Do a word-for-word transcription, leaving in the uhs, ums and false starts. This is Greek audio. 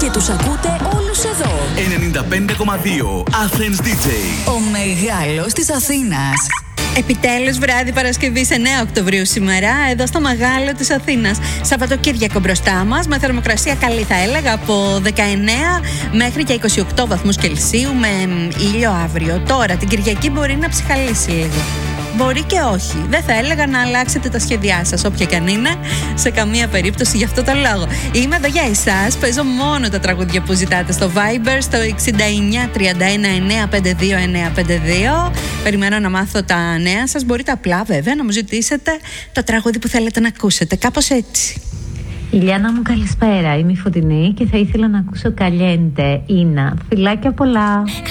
και τους ακούτε όλους εδώ. ενενήντα πέντε κόμμα δύο Athens ντι τζέι. Ο μεγάλος της Αθήνας. Επιτέλους βράδυ Παρασκευής εννέα Οκτωβρίου σήμερα, εδώ στο Μεγάλο της Αθήνας. Σαββατοκύριακο μπροστά μας, με θερμοκρασία καλή θα έλεγα, από δεκαεννέα μέχρι και είκοσι οκτώ βαθμούς Κελσίου, με ήλιο αύριο. Τώρα την Κυριακή μπορεί να ψυχαλίσει λίγο. Μπορεί και όχι. Δεν θα έλεγα να αλλάξετε τα σχέδιά σας, όποια και αν είναι, σε καμία περίπτωση γι' αυτό το λόγο. Είμαι εδώ για εσάς. Παίζω μόνο τα τραγούδια που ζητάτε στο Viber, στο εξήντα εννέα τριάντα ένα εννέα πενήντα δύο εννέα πενήντα δύο. Περιμένω να μάθω τα νέα σας. Μπορείτε απλά βέβαια να μου ζητήσετε το τραγούδι που θέλετε να ακούσετε. Κάπως έτσι. Ηλιάνα μου, καλησπέρα. Είμαι η Φωτεινή και θα ήθελα να ακούσω Καλιέντε. Ίνα, φιλάκια πολλά.